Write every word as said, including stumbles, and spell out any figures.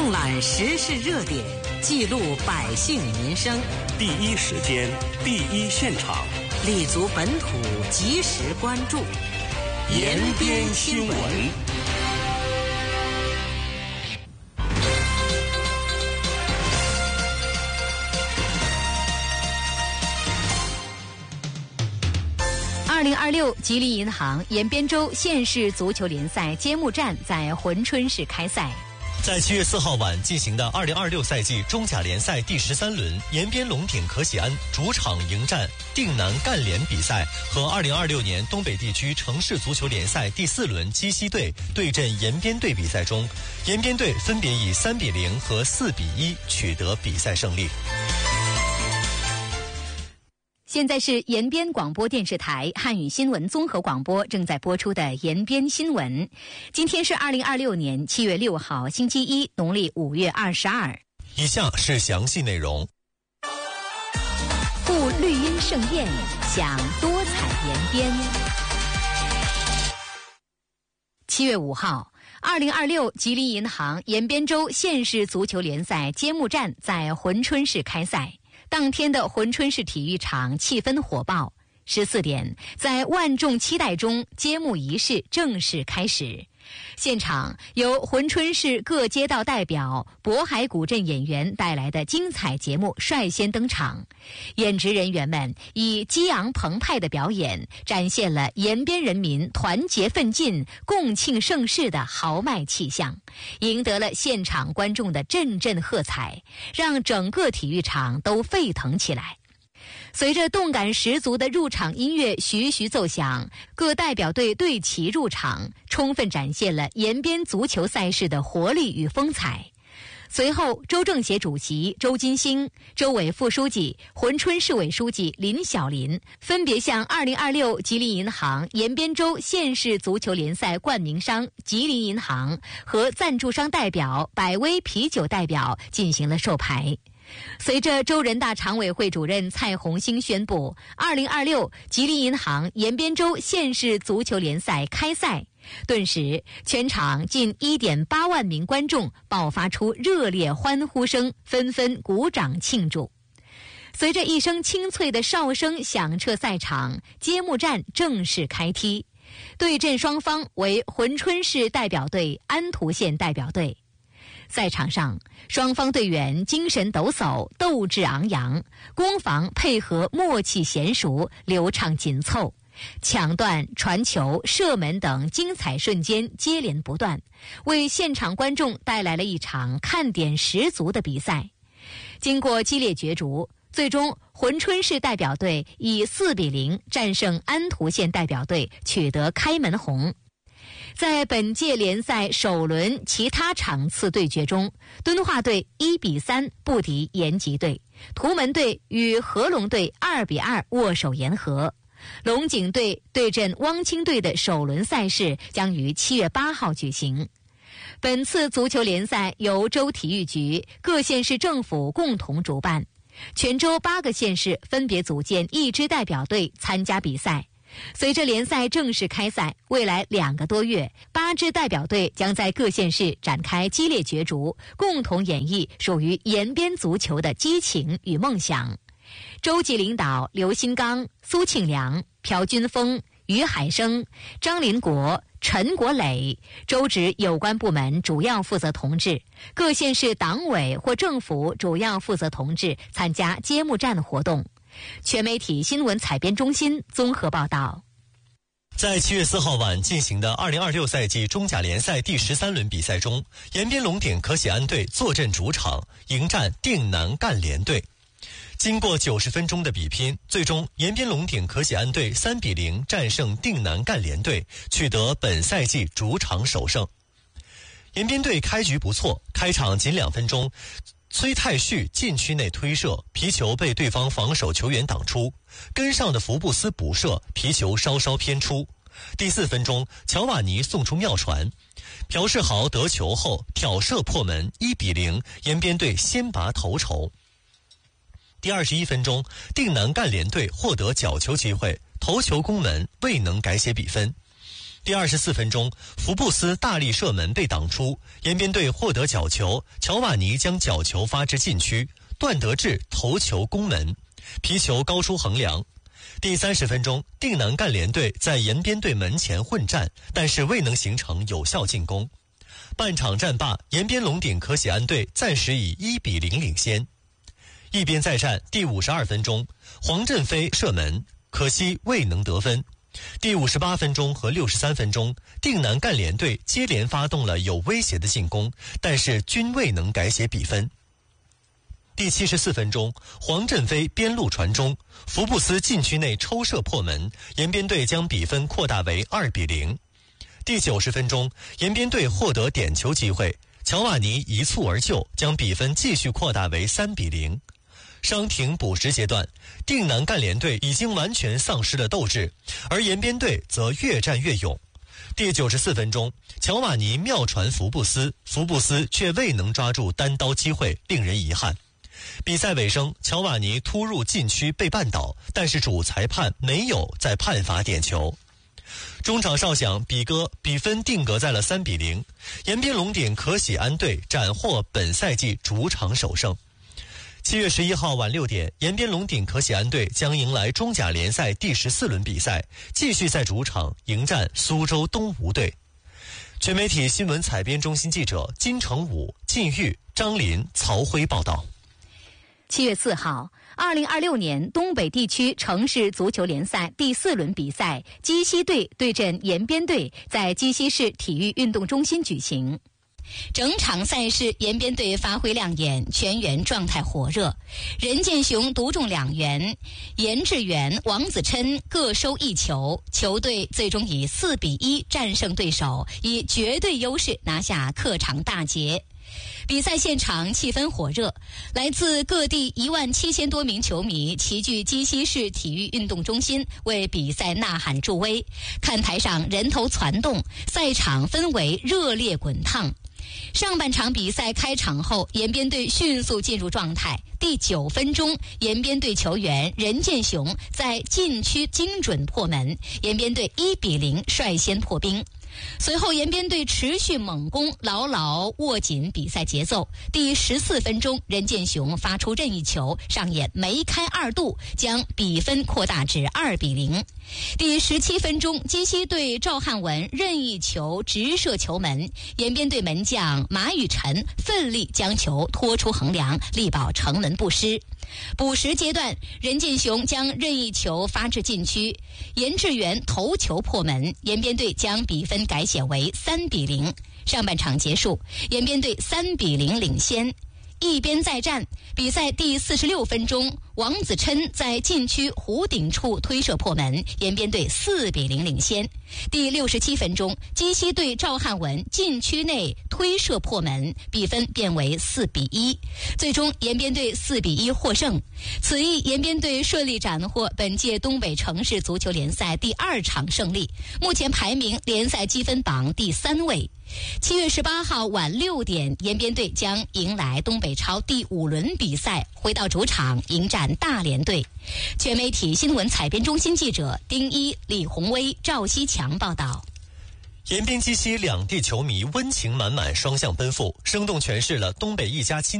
纵览时事热点，记录百姓民生， 第一时间，第一现场， 立足本土，及时关注， 延边新闻。 二零二六吉林银行延边州县市足球联赛揭幕战在珲春市开赛。 在七月四号晚进行的二零二六赛季中甲联赛第十三轮，延边龙鼎可喜安主场迎战定南赣联比赛和二零二六年东北地区城市足球联赛第四轮鸡西队对阵延边队比赛中，延边队分别以三比零和四比一取得比赛胜利。 现在是延边广播电视台汉语新闻综合广播正在播出的延边新闻。今天是二零二六年七月六号星期一，农历五月二十二。 以下是详细内容。 赴绿荫盛宴，享多彩延边。七月五号，二零二六吉林银行延边州县市足球联赛揭幕战在珲春市开赛。当天的珲春市体育场气氛火爆，十四点，在万众期待中，揭幕仪式正式开始。现场由珲春市各街道代表、渤海古镇演员带来的精彩节目率先登场，演职人员们以激昂澎湃的表演，展现了延边人民团结奋进、共庆盛世的豪迈气象，赢得了现场观众的阵阵喝彩，让整个体育场都沸腾起来。随着动感十足的入场音乐徐徐奏响，各代表队队旗入场，充分展现了延边足球赛事的活力与风采。随后，州政协主席周金星、州委副书记、珲春市委书记林小林分别向二零二六吉林银行延边州县市足球联赛冠名商吉林银行和赞助商代表百威啤酒代表进行了授牌。随着州人大常委会主任蔡红星宣布二零二六吉林银行延边州县市足球联赛开赛，顿时全场近 一点八万名观众爆发出热烈欢呼声，纷纷鼓掌庆祝。随着一声清脆的哨声响彻赛场，揭幕战正式开踢。对阵双方为珲春市代表队、安图县代表队。赛场上，双方队员精神抖擞，斗志昂扬，攻防配合默契娴熟，流畅紧凑，抢断、传球、射门等精彩瞬间接连不断，为现场观众带来了一场看点十足的比赛。经过激烈角逐，最终珲春市代表队以四比零战胜安图县代表队，取得开门红。在本届联赛首轮其他场次对决中，敦化队一比三不敌延吉队，图门队与合龙队二比二握手言和。龙井队对阵汪清队的首轮赛事将于七月八号举行。本次足球联赛由州体育局、各县市政府共同主办，全州八个县市分别组建一支代表队参加比赛。随着联赛正式开赛，未来两个多月，八支代表队将在各县市展开激烈角逐，共同演绎属于延边足球的激情与梦想。州级领导刘新刚、苏庆良、朴军峰、于海生、张林国、陈国磊，州职有关部门主要负责同志，各县市党委或政府主要负责同志参加揭幕战活动。全媒体新闻采编中心综合报道。 在七月四号晚进行的二零二六赛季中甲联赛第十三轮比赛中，延边龙鼎可喜安队坐镇主场迎战定南赣联队。经过九十分钟的比拼，最终延边龙鼎可喜安队三比零战胜定南赣联队，取得本赛季主场首胜。延边队开局不错，开场仅两分钟，崔泰旭禁区内推射，皮球被对方防守球员挡出，跟上的福布斯补射，皮球稍稍偏出。第四分钟，乔瓦尼送出妙传，朴世豪得球后挑射破门，一比零，延边队先拔头筹。第二十一分钟，定南赣联队获得角球机会，头球攻门未能改写比分。 第二十四分钟，福布斯大力射门被挡出，延边队获得角球，乔瓦尼将角球发至禁区，段德志头球攻门，皮球高出横梁。第三十分钟，定南赣联队在延边队门前混战，但是未能形成有效进攻。半场战罢，延边龙鼎可喜安队暂时以一比零领先。一边再战，第五十二分钟，黄振飞射门，可惜未能得分。第五十八分钟和六十三分钟，定南赣联队接连发动了有威胁的进攻，但是均未能改写比分。第七十四分钟，黄振飞边路传中，福布斯禁区内抽射破门，延边队将比分扩大为二比零。第九十分钟，延边队获得点球机会，乔瓦尼一蹴而就，将比分继续扩大为三比零。伤停补时阶段，定南赣联队已经完全丧失了斗志，而延边队则越战越勇。第九十四分钟，乔瓦尼妙传福布斯，福布斯却未能抓住单刀机会，令人遗憾。比赛尾声，乔瓦尼突入禁区被绊倒，但是主裁判没有再判罚点球。中场哨响，比哥比分定格在了三比零。延边龙鼎可喜安队斩获本赛季主场首胜。七月十一号晚六点，延边龙鼎可喜安队将迎来中甲联赛第十四轮比赛，继续在主场迎战苏州东吴队。全媒体新闻采编中心记者金成武、靳玉、张林、曹辉报道。 七月四号，二零二六年东北地区城市足球联赛第四轮比赛，鸡西队对阵延边队在鸡西市体育运动中心举行。整场赛事，延边队发挥亮眼，全员状态火热。任建雄独中两元，严志远、王子琛各收一球，球队最终以四比一战胜对手，以绝对优势拿下客场大捷。比赛现场气氛火热，来自各地一万七千多名球迷齐聚鸡西市体育运动中心，为比赛呐喊助威。看台上人头攒动，赛场氛围热烈滚烫。上半场比赛开场后，延边队迅速进入状态。第九分钟，延边队球员任建雄在禁区精准破门，延边队一比零率先破冰。随后延边队持续猛攻，牢牢握紧比赛节奏。第十四分钟，任建雄发出任意球，上演梅开二度，将比分扩大至二比零。第十七分钟，鸡西队赵汉文任意球直射球门，延边队门将马宇辰奋力将球拖出横梁，力保城门不失。补时阶段，任建雄将任意球发至禁区，严志远头球破门，延边队将比分改写为三比零。上半场结束，延边队三比零领先。一边再战，比赛第四十六分钟，王子琛在禁区弧顶处推射破门，延边队四比零领先。第六十七分钟，鸡西队赵汉文禁区内推射破门，比分变为四比一。最终，延边队四比一获胜。此役，延边队顺利斩获本届东北城市足球联赛第二场胜利，目前排名联赛积分榜第三位。七月十八号晚六点，延边队将迎来东北超第五轮比赛，回到主场迎战大连队。全媒体新闻采编中心记者丁一、李宏威、赵西强报道。 延边鸡西两地球迷温情满满，双向奔赴，生动诠释了东北一家亲